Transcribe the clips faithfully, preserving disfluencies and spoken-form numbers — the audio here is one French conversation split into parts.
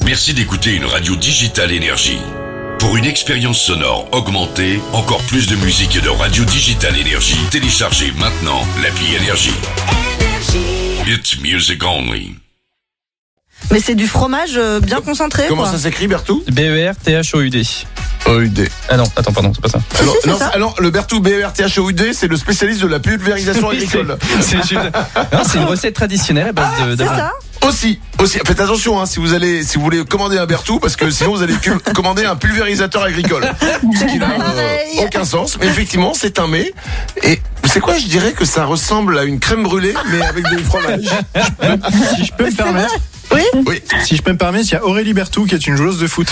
Merci d'écouter une radio digitale Énergie. Pour une expérience sonore augmentée, encore plus de musique et de radio digitale Énergie, téléchargez maintenant l'appli Énergie. It's music only. Mais c'est du fromage bien concentré. Comment quoi. ça s'écrit, Bertou? B E R T H O U D. O U D. Ah non, attends, pardon, c'est pas ça. Si, Alors, si, c'est non, ça. alors, le Bertou B E R T H O U D, c'est le spécialiste de la pulvérisation agricole. C'est, c'est, une... non, c'est une recette traditionnelle à base Ah, de. c'est d'avoine. ça. Aussi, aussi, faites attention hein, si vous allez, si vous voulez commander un Bertou, parce que sinon vous allez cu- commander un pulvérisateur agricole, ce qui n'a euh, aucun sens. Mais effectivement, c'est un mets. Et c'est quoi? Je dirais que ça ressemble à une crème brûlée, mais avec du fromage. Si je peux me permettre, Oui. Oui. si je peux me permettre, il y a Aurélie Bertou qui est une joueuse de foot.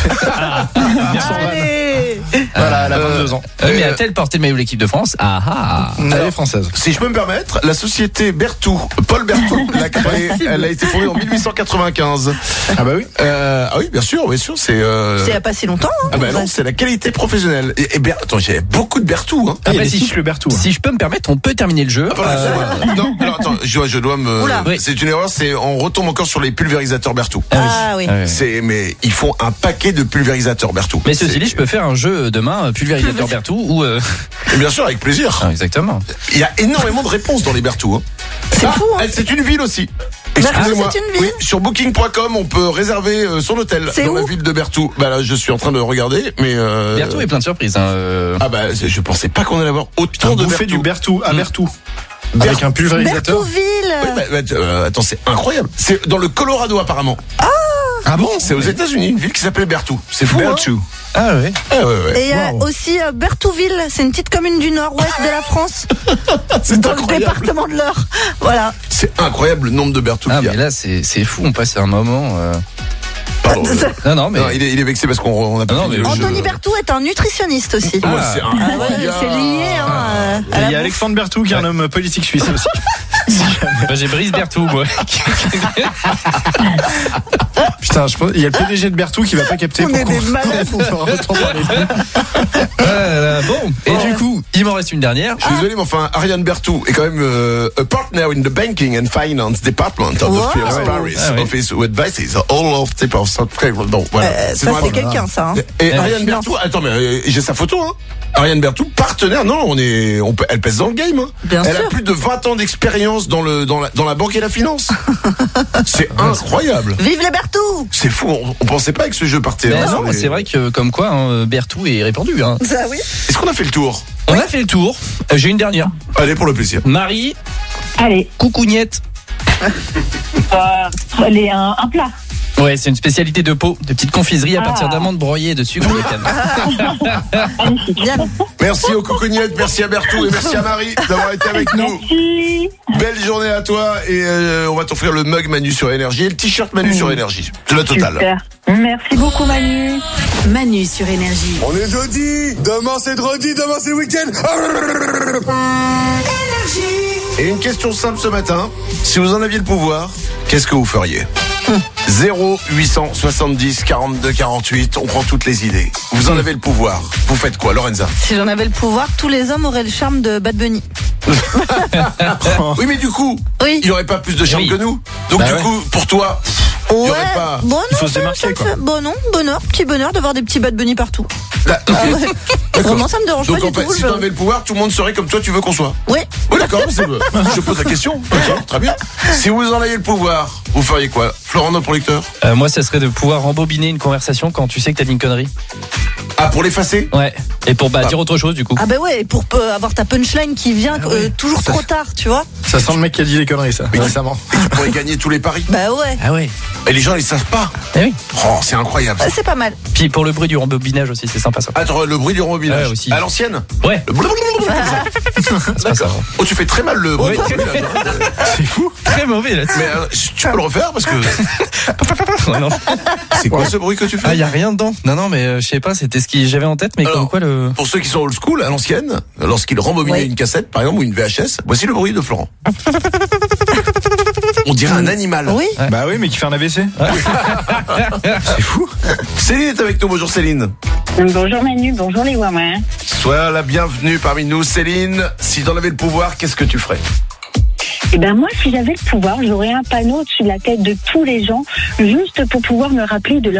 Allez. Voilà, elle a Euh, vingt-deux ans. Euh, mais Euh, a-t-elle porté le maillot de l'équipe de France? Ah ah. Elle est française. Si je peux me permettre, la société Bertou, Paul Bertou, l'a créée, elle a été fondée en mille huit cent quatre-vingt-quinze. Ah bah oui. Euh, ah oui, bien sûr, bien sûr, c'est. Euh... C'est il y a pas si longtemps. Hein, Ah bah non, c'est la qualité professionnelle. Et, et Ber... attends, j'ai beaucoup de Bertou. Hein. Ah, il y a Après, des si cycles Bertou. Si je peux me permettre, on peut terminer le jeu. Ah, pardon, Euh, excusez-moi. Non, alors attends, je, je dois me. Oula. Oui. C'est une erreur. C'est on retombe encore sur les pulvérisateurs Bertou. Ah oui. Ah oui. C'est mais ils font un paquet de pulvérisateurs Bertou. Mais ceci C'est- dit, je peux faire un jeu demain, euh, pulvérisateur Bertou ou. Euh... Et bien sûr, avec plaisir. Ah, exactement. Il y a énormément de réponses dans les Bertou. Hein. C'est Ah, fou. Hein. c'est une ville aussi. D'accord, Excusez-moi. c'est une ville. Oui, sur booking point com, on peut réserver euh, son hôtel C'est dans la où ville de Bertou. Bah là, je suis en train de regarder, mais. Euh... Bertou est plein de surprises. Hein. euh. Ah bah, c'est- je pensais pas qu'on allait avoir autant Un de bouffé Bertou. du Bertou à Bertou. Ber- Avec un pulvérisateur. Bertouville. Oui, bah, bah, euh, attends, c'est incroyable. C'est dans le Colorado apparemment. Ah bon? C'est aux États-Unis, une ville qui s'appelle Bertou. C'est fou. Hein. Bertou. Ah ouais. Ah ouais, ouais. Et il y a Wow. aussi euh, Bertouville, c'est une petite commune du nord-ouest de la France, C'est dans le incroyable. département de l'Eure. Voilà. C'est incroyable le nombre de Bertou Ah qu'il y a. mais là c'est c'est fou, on passe un moment. Euh... Pardon, euh, Non non mais. non, il, est, il est vexé parce qu'on on a pas Non, fini mais le jeu. Anthony Bertou est un nutritionniste aussi. Ouais, Ah. c'est Ah ouais, incroyable. c'est lié. Hein, euh, Et à la il y a bouffe. Alexandre Bertou qui est un homme politique suisse aussi. Bah, j'ai Brice Bertou moi. Putain, je pense, il y a le P D G de Bertou qui va pas capter On est pourquoi. des malades. On va retourner dans les deux. Euh, bon. Et du coup, il m'en reste une dernière. Je suis désolé, mais enfin, Ariane Bertou est quand même euh, a partner in the banking and finance department of Wow. the Philips Paris Ah oui. office who advises all of type of software. Donc voilà. Euh, ça, vraiment- c'est quelqu'un, ça. Hein. Et Euh, Ariane finance. Bertou, attends, mais euh, j'ai sa photo, hein. Ariane Bertou, partenaire, non, on est, on peut, elle pèse dans le game, hein. Bien elle sûr. a plus de vingt ans d'expérience dans le, dans la, dans la banque et la finance. C'est incroyable. Vive les Bertou. C'est fou, on, on pensait pas que ce jeu partait. Mais hein, non, sur les- c'est vrai que comme quoi hein, Bertou est répandu. Hein. Ça oui. Est-ce qu'on a fait le tour? On a fait le tour. Euh, J'ai une dernière. Allez, pour le plaisir. Marie, Allez, coucougnette. euh, les, un, un plat. Ouais, c'est une spécialité de pot, de petites confiseries à Ah. partir d'amandes broyées et de sucre de canne. Bien. Merci aux coucougnettes, merci à Bertou et merci à Marie d'avoir été avec nous. Merci. Belle journée à toi et euh, on va t'offrir le mug Manu sur Énergie et le t-shirt Manu sur Énergie. C'est la totale. Super. Merci beaucoup Manu. Manu sur Énergie. On est jeudi, demain c'est dredi, demain c'est week-end. Et une question simple ce matin. Si vous en aviez le pouvoir, qu'est-ce que vous feriez? zéro huit cent soixante-dix quarante-deux quarante-huit, on prend toutes les idées. Vous en avez le pouvoir. Vous faites quoi, Lorenza? Si j'en avais le pouvoir, tous les hommes auraient le charme de Bad Bunny. Oui, mais du coup, Oui. il n'y aurait pas plus de charme Oui. que nous. Donc Bah du ouais. coup, pour toi, il n'y Ouais. aurait pas... Bon non, Il faut se ça, démarquer, ça me quoi. fait- Bon non, bonheur, petit bonheur d'avoir des petits Bad Bunny partout. Là, ok. Ah ouais. D'accord. Vraiment, ça me dérange Donc pas en du fait, tout. si je- tu avais le pouvoir, tout le monde serait comme toi, tu veux qu'on soit. Oui. Oui, d'accord, c'est bon. Je pose la question. Ok, très bien. Si vous en aviez le pouvoir, vous feriez quoi? Florent, notre producteur? Euh, moi, ça serait de pouvoir rembobiner une conversation quand tu sais que t'as dit une connerie. Ah, pour l'effacer? Ouais. Et pour bah, Ah. dire autre chose, du coup. Ah bah ouais, pour euh, avoir ta punchline qui vient euh, toujours trop tard, tu vois. Ça sent le mec qui a dit les conneries, ça, récemment. Tu pourrais gagner tous les paris. Bah ouais. Ah ouais. Et les gens, ils savent pas. Eh oui. Oh, c'est incroyable. Euh, C'est pas mal. Puis pour le bruit du rembobinage aussi, c'est sympa ça. Attends, le bruit du rembobinage. Ouais, aussi. À l'ancienne? Ouais. Le blablabla, comme ça. D'accord. Oh, tu fais très mal le bruit Ouais. du rembobinage. C'est fou. Très mauvais là. Mais euh, tu peux le refaire parce que Ouais, non. c'est quoi ce bruit que tu fais? Ah, y a rien dedans. Non, non, mais euh, je sais pas, c'était ce que j'avais en tête, mais Alors, comme quoi le. Pour ceux qui sont old school, à l'ancienne, lorsqu'il rembobinait Ouais. une cassette, par exemple, ou une V H S, voici le bruit de Florent. On dirait un animal. Oui. Bah oui, mais qui fait un A V C. C'est fou. Céline est avec nous. Bonjour Céline. Bonjour Manu, bonjour les Wawa. Sois la bienvenue parmi nous. Céline, si t'en avais le pouvoir, qu'est-ce que tu ferais? Eh ben moi, si j'avais le pouvoir, j'aurais un panneau au-dessus de la tête de tous les gens, juste pour pouvoir me rappeler de leur